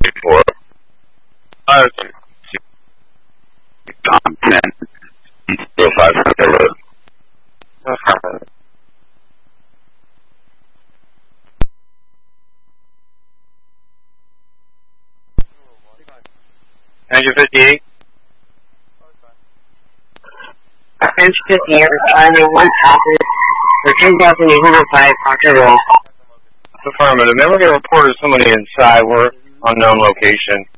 for content 05 Road. Engine 58. Engine 58, responding 1 passes for 10,805 Proctor Road. Affirmative. Then we're going to report somebody inside. We're unknown location.